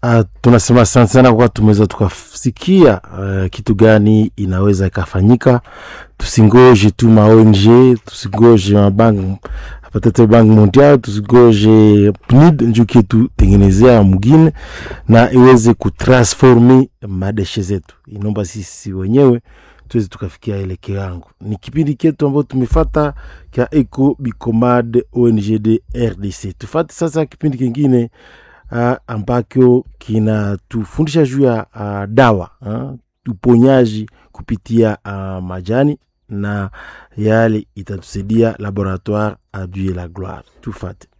Tunasema asante sana kwa tumeweza tukasikia kitu gani inaweza ikafanyika. Tusingoje tu ma ONG, tusingoje mabank, peut-être Banque Mondiale, tusingoje PNUD njuki tu tengenezea mwingine na iweze kutransformi madeshe zetu. Inomba sisi wenyewe tuweze tukafikia ile kiwango. Ni kipindi chetu ambacho tumefuata kia Eco Bicomad ONGD RDC. Tufuate sasa kipindi kingine ambako kinatufundisha juu ya dawa, uponyaji kupitia majani, na yale itatusaidia Laboratoire à Dieu la gloire. Tufate.